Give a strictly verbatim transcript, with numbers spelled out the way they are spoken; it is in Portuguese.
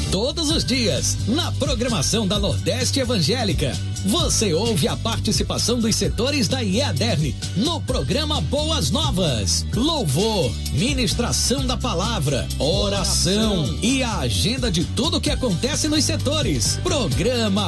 Todos os dias, na programação da Nordeste Evangélica, você ouve a participação dos setores da I E A D E R N no programa Boas Novas, louvor, ministração da palavra, oração e a agenda de tudo que acontece nos setores. Programa